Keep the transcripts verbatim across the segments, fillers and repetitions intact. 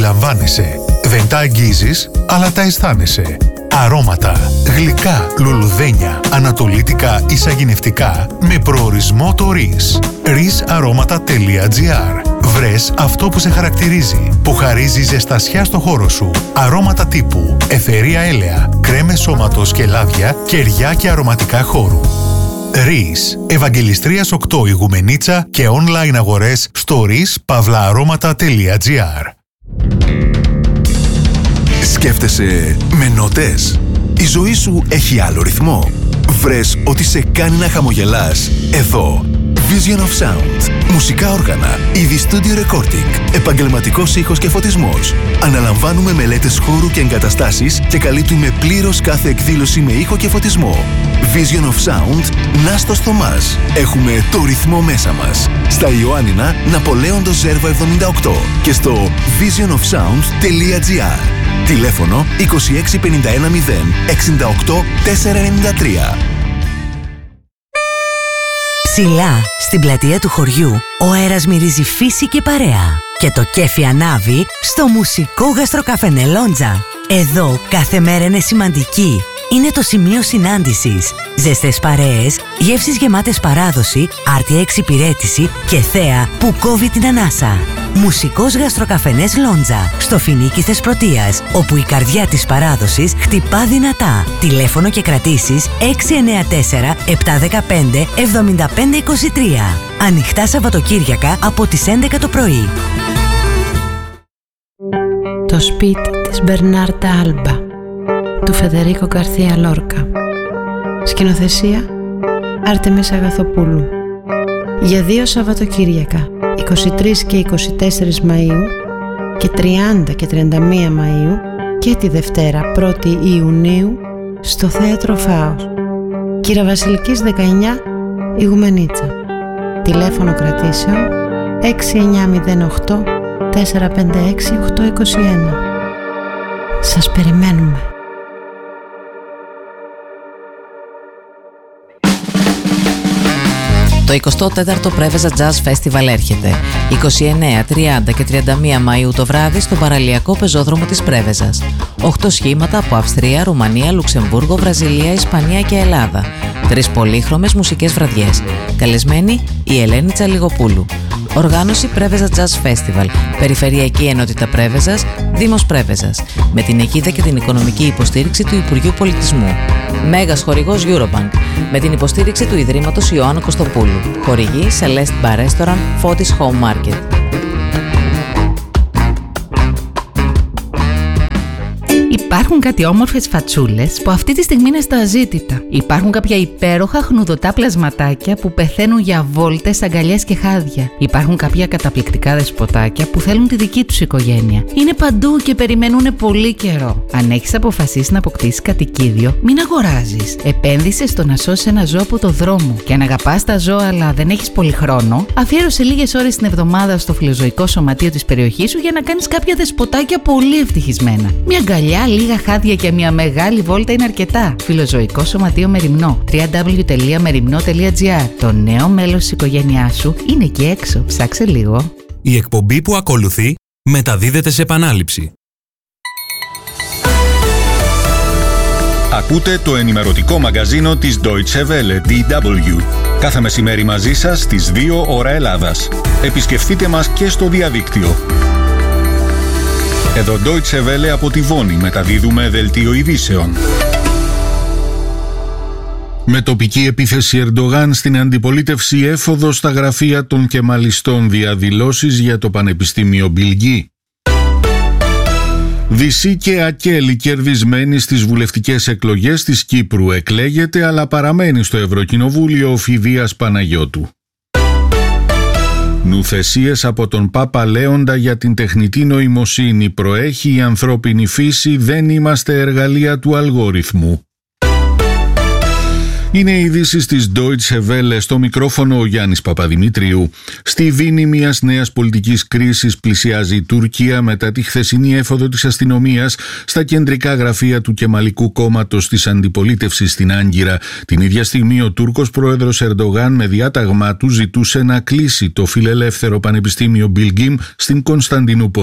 αντιλαμβάνεσαι. Δεν τα αγγίζεις, αλλά τα αισθάνεσαι. Αρώματα, γλυκά, λουλουδένια, ανατολίτικα ή σαγηνευτικά με προορισμό το ριζ. ριζ αρώματα τελεία τζι άρ. Βρες αυτό που σε χαρακτηρίζει, που χαρίζει ζεστασιά στο χώρο σου. Αρώματα τύπου αιθερία έλαια, κρέμες σώματος και λάδια, κεριά και αρωματικά χώρου. ριζ. Ευαγγελιστρίας οκτώ Ηγουμενίτσα και online αγορές στο ριζ παύλα αρώματα τελεία τζι άρ. Σκέφτεσαι με νότες? Η ζωή σου έχει άλλο ρυθμό? Βρες ότι σε κάνει να χαμογελάς? Εδώ Vision of Sound. Μουσικά όργανα, είδη studio recording, επαγγελματικός ήχος και φωτισμός. Αναλαμβάνουμε μελέτες χώρου και εγκαταστάσεις και καλύπτουμε πλήρως κάθε εκδήλωση με ήχο και φωτισμό. Vision of Sound, Νάστος Θωμάς. Έχουμε το ρυθμό μέσα μας. Στα Ιωάννινα, Ναπολέοντος Ζέρβα εβδομήντα οκτώ και στο vision of sound τελεία τζι άρ. Τηλέφωνο είκοσι έξι πενήντα ένα μηδέν εξήντα οκτώ τετρακόσια ενενήντα τρία. Ψηλά, στην πλατεία του χωριού, ο αέρας μυρίζει φύση και παρέα. Και το κέφι ανάβει στο μουσικό γαστροκαφενέ Λόντζα. Εδώ κάθε μέρα είναι σημαντική. Είναι το σημείο συνάντησης. Ζεστές παρέες, γεύσεις γεμάτες παράδοση, άρτια εξυπηρέτηση και θέα που κόβει την ανάσα. Μουσικός γαστροκαφενές Λόντζα, στο Φοινίκι Θεσπρωτείας, όπου η καρδιά της παράδοσης χτυπά δυνατά. Τηλέφωνο και κρατήσεις έξι εννέα τέσσερα επτά ένα πέντε εβδομήντα πέντε είκοσι τρία. Ανοιχτά Σαββατοκύριακα από τις έντεκα το πρωί. Το σπίτι της Μπερνάρντα Άλμπα του Φεδερίκο Γκαρθία Λόρκα. Σκηνοθεσία Άρτεμις Αγαθοπούλου. Για δύο Σαββατοκύριακα, είκοσι τρεις και είκοσι τέσσερις Μαΐου και τριάντα και τριάντα μία Μαΐου, και τη Δευτέρα πρώτη Ιουνίου στο Θέατρο Φάος, Κυραβασιλικής δεκαεννιά, Ηγουμενίτσα. Τηλέφωνο κρατήσεων έξι εννέα μηδέν οκτώ τέσσερα πέντε έξι οκτώ είκοσι ένα. Σας περιμένουμε. Το εικοστό τέταρτο Πρέβεζα Jazz Festival έρχεται είκοσι εννέα, τριάντα και τριάντα μία Μαΐου το βράδυ στο παραλιακό πεζόδρομο της Πρέβεζας. Οχτώ σχήματα από Αυστρία, Ρουμανία, Λουξεμβούργο, Βραζιλία, Ισπανία και Ελλάδα. Τρεις πολύχρωμες μουσικές βραδιές. Καλεσμένη η Ελένη Τσαλιγοπούλου. Οργάνωση Πρέβεζα Jazz Festival, Περιφερειακή Ενότητα Πρέβεζας, Δήμος Πρέβεζας, με την αιγίδα και την οικονομική υποστήριξη του Υπουργείου Πολιτισμού. Μέγας χορηγός Eurobank, με την υποστήριξη του Ιδρύματος Ιωάννου Κωστοπούλου. Χορηγή Celeste Bar Restaurant, Φώτης Home Market. Υπάρχουν κάτι όμορφες φατσούλες που αυτή τη στιγμή είναι στα αζήτητα. Υπάρχουν κάποια υπέροχα χνουδωτά πλασματάκια που πεθαίνουν για βόλτες, αγκαλιές και χάδια. Υπάρχουν κάποια καταπληκτικά δεσποτάκια που θέλουν τη δική τους οικογένεια. Είναι παντού και περιμένουν πολύ καιρό. Αν έχεις αποφασίσει να αποκτήσεις κατοικίδιο, μην αγοράζεις. Επένδυσε στο να σώσεις ένα ζώο από το δρόμο. Και αν αγαπάς τα ζώα αλλά δεν έχεις πολύ χρόνο, αφιέρωσε λίγες ώρες την εβδομάδα στο φιλοζωικό σωματείο της περιοχής σου για να κάνεις κάποια δεσποτάκια πολύ ευτυχισμένα. Μια αγκαλιά, λίγα χάδια και μια μεγάλη βόλτα είναι αρκετά. Φιλοζωικό Σωματείο Μεριμνό. double-u double-u double-u τελεία μεριμνό τελεία τζι άρ. Το νέο μέλος της οικογένειάς σου είναι εκεί έξω. Ψάξε λίγο. Η εκπομπή που ακολουθεί μεταδίδεται σε επανάληψη. Ακούτε το ενημερωτικό μαγκαζίνο της Deutsche Welle, ντι ντάμπλιου. Κάθε μεσημέρι μαζί σας στις δύο ώρα Ελλάδας. Επισκεφτείτε μας και στο διαδίκτυο. Εδώ Deutsche Welle από τη Βόνη μεταδίδουμε δελτίο ειδήσεων. Με τοπική επίθεση Ερντογάν στην αντιπολίτευση, έφοδο στα γραφεία των κεμαλιστών, διαδηλώσεις για το Πανεπιστήμιο Μπιλγκή. Δυσί και Ακέλη κερδισμένη στις βουλευτικές εκλογές της Κύπρου, εκλέγεται αλλά παραμένει στο Ευρωκοινοβούλιο ο Φιδίας Παναγιώτου. Νουθεσίες από τον Πάπα Λέοντα για την τεχνητή νοημοσύνη. Προέχει η ανθρώπινη φύση, δεν είμαστε εργαλεία του αλγόριθμου. Είναι οι ειδήσεις της Deutsche Welle, στο μικρόφωνο ο Γιάννης Παπαδημητρίου. Στη δίνη μιας νέας πολιτικής κρίσης πλησιάζει η Τουρκία μετά τη χθεσινή έφοδο της αστυνομίας στα κεντρικά γραφεία του Κεμαλικού κόμματος της αντιπολίτευσης στην Άγκυρα. Την ίδια στιγμή ο Τούρκος πρόεδρος Ερντογάν με διάταγμά του ζητούσε να κλείσει το φιλελεύθερο Πανεπιστήμιο Bilgim στην Κωνσταντινούπολη.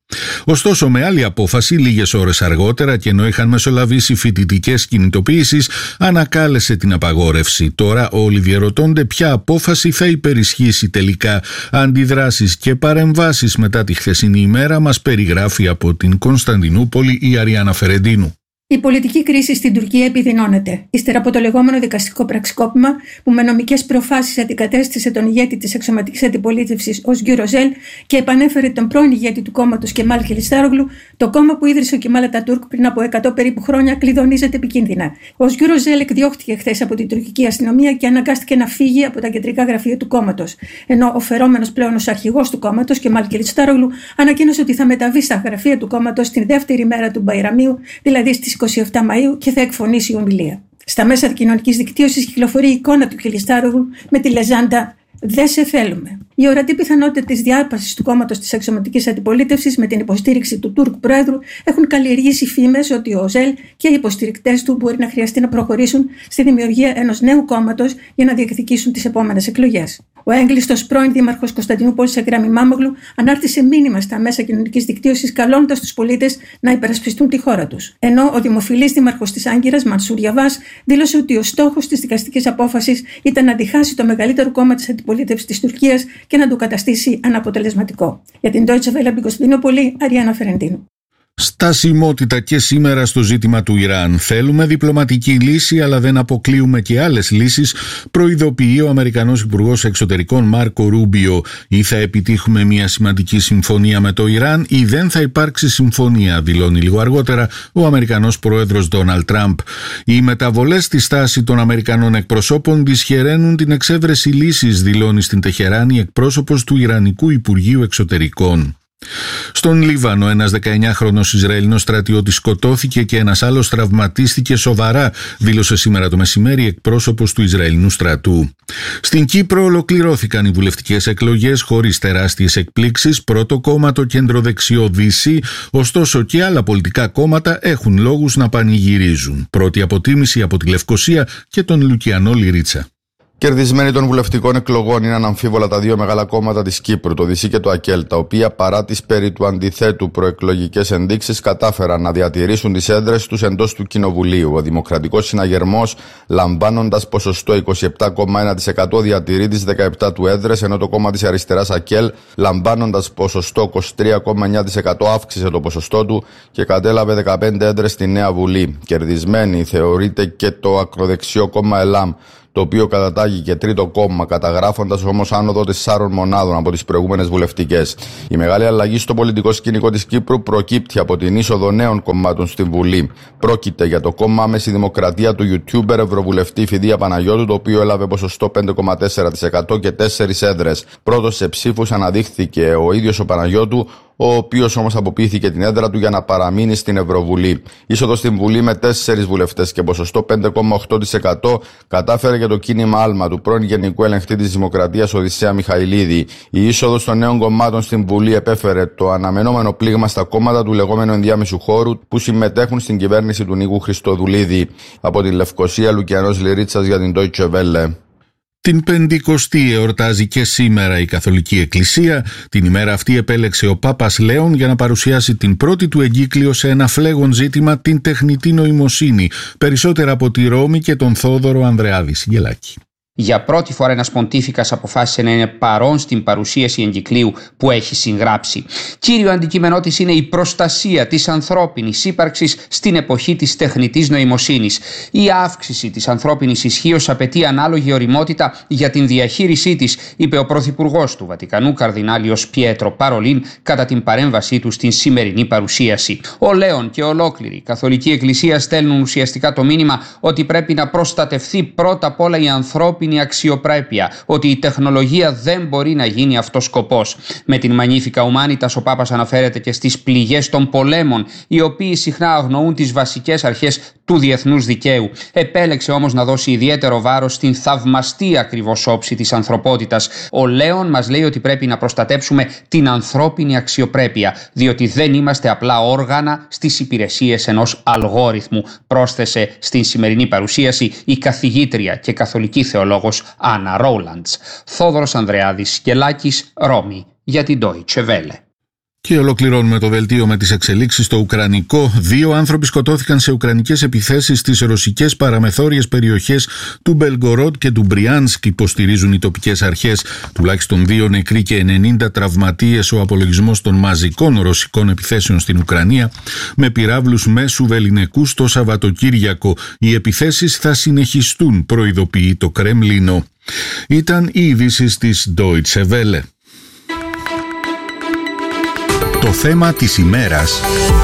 Ωστόσο, με άλλη απόφαση, λίγες ώρες αργότερα και ενώ είχαν μεσολαβήσει φοιτητικές κινητοποιήσεις, ανακάλεσε την απαγόρευση. Τώρα όλοι διερωτώνται ποια απόφαση θα υπερισχύσει τελικά. Αντιδράσεις και παρεμβάσεις μετά τη χθεσινή ημέρα μας περιγράφει από την Κωνσταντινούπολη η Αριάννα Φερεντίνου. Η πολιτική κρίση στην Τουρκία επιδεινώνεται, ύστερα από το λεγόμενο δικαστικό πραξικόπημα που με νομικές προφάσεις αντικατέστησε τον ηγέτη της αξιωματικής αντιπολίτευσης Οσγιουρ Οζέλ και επανέφερε τον πρώην ηγέτη του κόμματος Κεμάλ Κιλιστάρογλου. Το κόμμα που ίδρυσε ο Κεμάλ Ατατούρκ πριν από εκατό περίπου χρόνια κλειδονίζεται επικίνδυνα. Ο Οσγιουρ Οζέλ εκδιώχθηκε χθες από την τουρκική αστυνομία και αναγκάστηκε να φύγει από τα κεντρικά γραφεία του κόμματος. Ενώ ο φερόμενος πλέον ως αρχηγός του κόμματος Κεμάλ Κιλιστάρογλου ανακοίνωσε ότι θα μεταβεί στα γραφεία του κόμματος την δεύτερη μέρα του Μπαϊραμίου, δηλαδή στις είκοσι επτά Μαΐου, και θα εκφωνήσει ομιλία. Στα μέσα κοινωνικής δικτύωσης κυκλοφορεί η εικόνα του Κιλιστάρογλου με τη λεζάντα «Δεν σε θέλουμε». Η ορατή πιθανότητα της διάρπασης του κόμματος της αξιωματικής αντιπολίτευσης με την υποστήριξη του Τούρκου Πρόεδρου έχουν καλλιεργήσει φήμες ότι ο Οζέλ και οι υποστηρικτές του μπορεί να χρειαστεί να προχωρήσουν στη δημιουργία ενός νέου κόμματος για να διεκδικήσουν τις επόμενες εκλογές. Ο έγκλειστος πρώην δήμαρχος Κωνσταντινούπολης Εγκράμ Μάμογλου ανάρτησε μήνυμα στα μέσα κοινωνικής δικτύωσης καλώντας τους πολίτες να υπερασπιστούν τη χώρα τους. Ενώ ο δημοφιλής δήμαρχος της Άγκυρας, Μανσούρ Γιαβάς, δήλωσε ότι ο στόχος της δικαστικής απόφασης ήταν να διχάσει το μεγαλύτερο κόμμα της αντιπολίτευσης της Τουρκίας και να το καταστήσει αναποτελεσματικό. Για την Deutsche Welle από την Κωνσταντινούπολη, Αριάννα Φερεντίνου. Στασιμότητα και σήμερα στο ζήτημα του Ιράν. Θέλουμε διπλωματική λύση, αλλά δεν αποκλείουμε και άλλες λύσεις, προειδοποιεί ο Αμερικανός Υπουργός Εξωτερικών Μάρκο Ρούμπιο. Ή θα επιτύχουμε μια σημαντική συμφωνία με το Ιράν, ή δεν θα υπάρξει συμφωνία, δηλώνει λίγο αργότερα ο Αμερικανός Πρόεδρος Ντόναλντ Τραμπ. Οι μεταβολές στη στάση των Αμερικανών εκπροσώπων δυσχεραίνουν την εξέβρεση λύσης, δηλώνει στην Τεχεράνη εκπρόσωπος του Ιρανικού Υπουργείου Εξωτερικών. Στον Λίβανο, ένας δεκαεννιάχρονος Ισραηλινός στρατιώτης σκοτώθηκε και ένας άλλος τραυματίστηκε σοβαρά, δήλωσε σήμερα το μεσημέρι εκπρόσωπος του Ισραηλινού στρατού. Στην Κύπρο ολοκληρώθηκαν οι βουλευτικές εκλογές χωρίς τεράστιες εκπλήξεις. Πρώτο κόμμα, το κεντροδεξιό Δύση, ωστόσο και άλλα πολιτικά κόμματα έχουν λόγους να πανηγυρίζουν. Πρώτη αποτίμηση από τη Λευκοσία και τον Λουκιανό Λιρίτσα. Κερδισμένοι των βουλευτικών εκλογών είναι αναμφίβολα τα δύο μεγάλα κόμματα της Κύπρου, το Δύση και το ΑΚΕΛ, τα οποία παρά τις περί του αντιθέτου προεκλογικές ενδείξεις κατάφεραν να διατηρήσουν τις έδρες τους εντός του Κοινοβουλίου. Ο Δημοκρατικός Συναγερμός, λαμβάνοντας ποσοστό είκοσι επτά κόμμα ένα τοις εκατό, διατηρεί τις δεκαεπτά του έδρες, ενώ το κόμμα της αριστεράς ΑΚΕΛ, λαμβάνοντας ποσοστό είκοσι τρία κόμμα εννιά τοις εκατό, αύξησε το ποσοστό του και κατέλαβε δεκαπέντε έδρες στη Νέα Βουλή. Κερδισμένη θεωρείται και το ακροδεξιό κόμμα ΕΛΑΜ, το οποίο κατατάγει και τρίτο κόμμα, καταγράφοντας όμως άνοδο τεσσάρων μονάδων από τις προηγούμενες βουλευτικές. Η μεγάλη αλλαγή στο πολιτικό σκηνικό της Κύπρου προκύπτει από την είσοδο νέων κομμάτων στην Βουλή. Πρόκειται για το κόμμα Άμεση Δημοκρατία του YouTuber Ευρωβουλευτή Φιδία Παναγιώτου, το οποίο έλαβε ποσοστό πέντε κόμμα τέσσερα τοις εκατό και τέσσερις έδρες. Πρώτος σε ψήφους αναδείχθηκε ο ίδιος ο Παναγιώτου, ο οποίος όμως αποποιήθηκε την έδρα του για να παραμείνει στην Ευρωβουλή. Είσοδο στην Βουλή με τέσσερις βουλευτές και ποσοστό πέντε κόμμα οκτώ τοις εκατό κατάφερε για το κίνημα Άλμα του πρώην Γενικού Ελεγχτή της Δημοκρατίας Οδυσσέα Μιχαηλίδη. Η είσοδος των νέων κομμάτων στην Βουλή επέφερε το αναμενόμενο πλήγμα στα κόμματα του λεγόμενου ενδιάμεσου χώρου που συμμετέχουν στην κυβέρνηση του Νίκου Χριστοδουλίδη. Από τη Λευκοσία, Λουκιανός Λιρίτσας για την Deutsche Welle. Την Πεντηκοστή εορτάζει και σήμερα η Καθολική Εκκλησία. Την ημέρα αυτή επέλεξε ο Πάπας Λέων για να παρουσιάσει την πρώτη του εγκύκλιο σε ένα φλέγον ζήτημα, την τεχνητή νοημοσύνη. Περισσότερα από τη Ρώμη και τον Θόδωρο Ανδρεάδη Σιγελάκη. Για πρώτη φορά ένας ποντίφικας αποφάσισε να είναι παρόν στην παρουσίαση εγκυκλίου που έχει συγγράψει. Κύριο αντικείμενό της είναι η προστασία της ανθρώπινης ύπαρξης στην εποχή της τεχνητής νοημοσύνης. Η αύξηση της ανθρώπινης ισχύως απαιτεί ανάλογη ωριμότητα για την διαχείρισή της, είπε ο Πρωθυπουργός του Βατικανού, Καρδινάλιος Πιέτρο Παρολίν, κατά την παρέμβασή του στην σημερινή παρουσίαση. Ο Λέων και ολόκληρη η Καθολική Εκκλησία στέλνουν ουσιαστικά το μήνυμα ότι πρέπει να προστατευθεί πρώτα απ' όλα η ανθρώπινη η αξιοπρέπεια, ότι η τεχνολογία δεν μπορεί να γίνει αυτός σκοπός. Με την Magnificat Humanitas ο Πάπας αναφέρεται και στις πληγές των πολέμων, οι οποίοι συχνά αγνοούν τις βασικές αρχές του διεθνούς δικαίου. Επέλεξε όμως να δώσει ιδιαίτερο βάρος στην θαυμαστή ακριβώς όψη της ανθρωπότητας. Ο Λέων μας λέει ότι πρέπει να προστατέψουμε την ανθρώπινη αξιοπρέπεια, διότι δεν είμαστε απλά όργανα στις υπηρεσίες ενός αλγόριθμου, πρόσθεσε στην σημερινή παρουσίαση η καθηγήτρια και καθολική θεολόγος Άννα Ρόουλαντς. Θόδωρος Ανδρεάδης Σιγελάκης, Ρώμη, για την Deutsche Welle. Και ολοκληρώνουμε το δελτίο με τις εξελίξεις στο Ουκρανικό. Δύο άνθρωποι σκοτώθηκαν σε ουκρανικές επιθέσεις στις ρωσικές παραμεθόριες περιοχές του Μπελγκορόντ και του Μπριάνσκ, υποστηρίζουν οι τοπικές αρχές. Τουλάχιστον δύο νεκροί και ενενήντα τραυματίες ο απολογισμός των μαζικών ρωσικών επιθέσεων στην Ουκρανία με πυράβλους μέσου βεληνικούς το Σαββατοκύριακο. Οι επιθέσεις θα συνεχιστούν, προειδοποιεί το Κρεμλίνο. Ήταν οι ειδήσεις της Deutsche Welle. Το θέμα της ημέρας.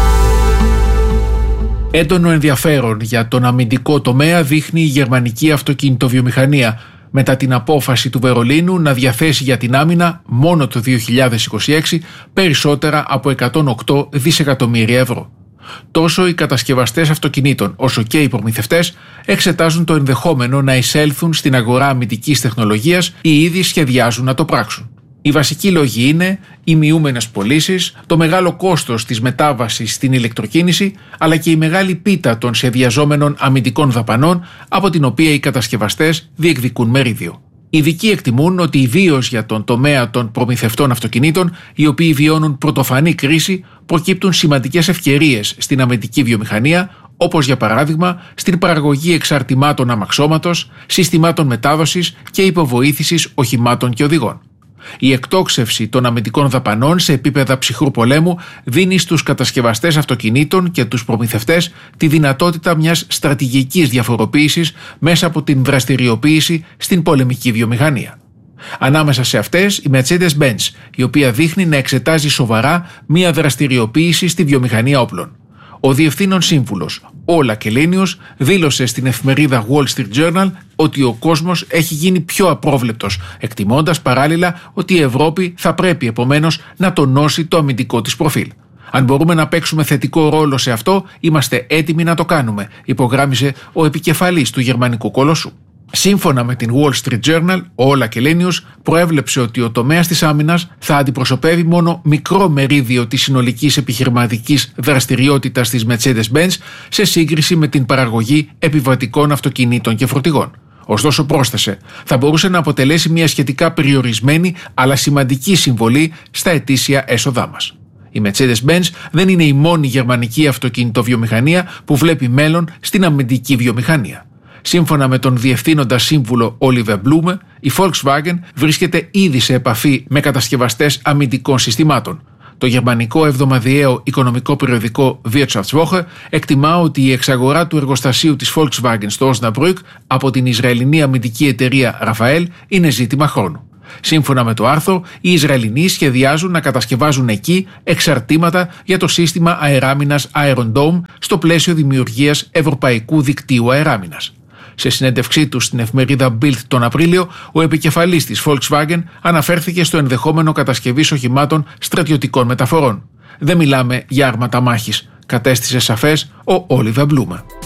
Έντονο ενδιαφέρον για τον αμυντικό τομέα δείχνει η γερμανική αυτοκινητοβιομηχανία μετά την απόφαση του Βερολίνου να διαθέσει για την άμυνα μόνο το δύο χιλιάδες είκοσι έξι περισσότερα από εκατόν οκτώ δισεκατομμύρια ευρώ. Τόσο οι κατασκευαστές αυτοκινήτων όσο και οι προμηθευτές εξετάζουν το ενδεχόμενο να εισέλθουν στην αγορά αμυντικής τεχνολογίας ή ήδη σχεδιάζουν να το πράξουν. Οι βασικοί λόγοι είναι οι μειούμενες πωλήσεις, το μεγάλο κόστος της μετάβασης στην ηλεκτροκίνηση, αλλά και η μεγάλη πίτα των σχεδιαζόμενων αμυντικών δαπανών, από την οποία οι κατασκευαστές διεκδικούν μερίδιο. Οι ειδικοί εκτιμούν ότι ιδίως για τον τομέα των προμηθευτών αυτοκινήτων, οι οποίοι βιώνουν πρωτοφανή κρίση, προκύπτουν σημαντικές ευκαιρίες στην αμυντική βιομηχανία, όπως για παράδειγμα στην παραγωγή εξαρτημάτων αμαξώματος, συστημάτων μετάδοσης και υποβοήθησης οχημάτων και οδηγών. Η εκτόξευση των αμυντικών δαπανών σε επίπεδα ψυχρού πολέμου δίνει στους κατασκευαστές αυτοκινήτων και τους προμηθευτές τη δυνατότητα μιας στρατηγικής διαφοροποίησης μέσα από την δραστηριοποίηση στην πολεμική βιομηχανία. Ανάμεσα σε αυτές η Mercedes-Benz, η οποία δείχνει να εξετάζει σοβαρά μια δραστηριοποίηση στη βιομηχανία όπλων. Ο διευθύνων σύμβουλος Όλα Κελένιος δήλωσε στην εφημερίδα Wall Street Journal ότι ο κόσμος έχει γίνει πιο απρόβλεπτος, εκτιμώντας παράλληλα ότι η Ευρώπη θα πρέπει επομένως να τονώσει το αμυντικό της προφίλ. Αν μπορούμε να παίξουμε θετικό ρόλο σε αυτό, είμαστε έτοιμοι να το κάνουμε, υπογράμμισε ο επικεφαλής του γερμανικού κολοσσού. Σύμφωνα με την Wall Street Journal, ο Όλα Κελένιος προέβλεψε ότι ο τομέας της άμυνας θα αντιπροσωπεύει μόνο μικρό μερίδιο της συνολικής επιχειρηματικής δραστηριότητας της Mercedes-Benz σε σύγκριση με την παραγωγή επιβατικών αυτοκινήτων και φορτηγών. Ωστόσο, πρόσθεσε, θα μπορούσε να αποτελέσει μια σχετικά περιορισμένη αλλά σημαντική συμβολή στα ετήσια έσοδά μας. Η Mercedes-Benz δεν είναι η μόνη γερμανική αυτοκινητοβιομηχανία που βλέπει μέλλον στην αμυντική βιομηχανία. Σύμφωνα με τον διευθύνοντα σύμβουλο Oliver Blume, η Volkswagen βρίσκεται ήδη σε επαφή με κατασκευαστές αμυντικών συστημάτων. Το γερμανικό εβδομαδιαίο οικονομικό περιοδικό Wirtschaftswoche εκτιμά ότι η εξαγορά του εργοστασίου της Volkswagen στο Osnabrück από την Ισραηλινή αμυντική εταιρεία Rafael είναι ζήτημα χρόνου. Σύμφωνα με το άρθρο, οι Ισραηλινοί σχεδιάζουν να κατασκευάζουν εκεί εξαρτήματα για το σύστημα αεράμινας Iron Dome στο πλαίσιο δημιουργίας ευρωπαϊκού δικτύου αεράμινας. Σε συνέντευξή του στην εφημερίδα Bild τον Απρίλιο, ο επικεφαλής της Volkswagen αναφέρθηκε στο ενδεχόμενο κατασκευής οχημάτων στρατιωτικών μεταφορών. Δεν μιλάμε για άρματα μάχης, κατέστησε σαφές ο Oliver Blume.